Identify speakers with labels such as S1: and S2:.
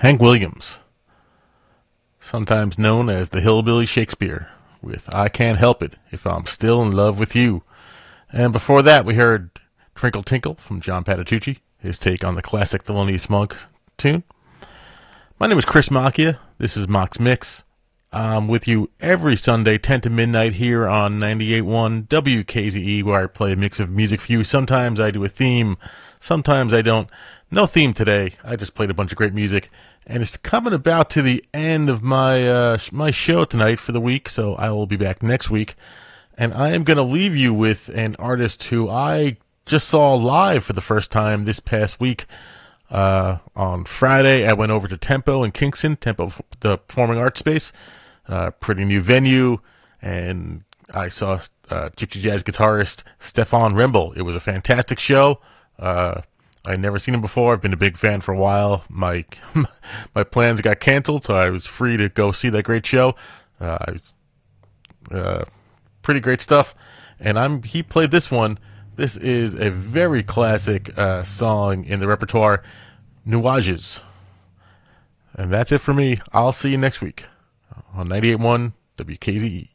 S1: Hank Williams, sometimes known as the Hillbilly Shakespeare, with I Can't Help It If I'm Still in Love with You. And before that, we heard Twinkle Tinkle from John Patitucci, his take on the classic Thelonious Monk tune. My name is Chris Macchia. This is Mock's Mix. I'm with you every Sunday, 10 to midnight, here on 98.1 WKZE, where I play a mix of music for you. Sometimes I do a theme, sometimes I don't. No theme today. I just played a bunch of great music, and it's coming about to the end of my show tonight for the week, so I will be back next week. And I am going to leave you with an artist who I just saw live for the first time this past week. On Friday, I went over to Tempo in Kingston, Tempo, the Performing Arts Space. Pretty new venue, and I saw gypsy jazz guitarist Stefan Rembel. It was a fantastic show. I'd never seen him before. I've been a big fan for a while. My plans got canceled, so I was free to go see that great show. Pretty great stuff, and he played this one. This is a very classic song in the repertoire, Nuages. And that's it for me. I'll see you next week on 98.1 WKZE.